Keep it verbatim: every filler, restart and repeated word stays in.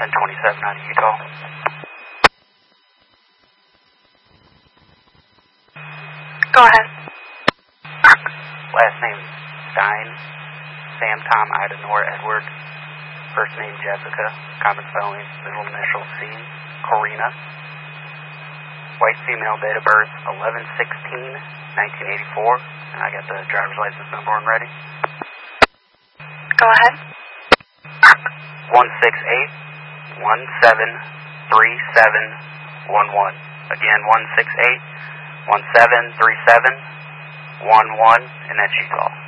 ten twenty-seven out of Utah. Go ahead. Last name Stein, Sam, Tom, Ida, Nora, Edward. First name Jessica, common spelling, middle initial C, Corina. White female, date of birth eleven sixteen nineteen eighty-four. And I got the driver's license number when ready. Go ahead. one six eight one seven three seven one one. Again, one six eight one seven three seven one one, and that's Utah.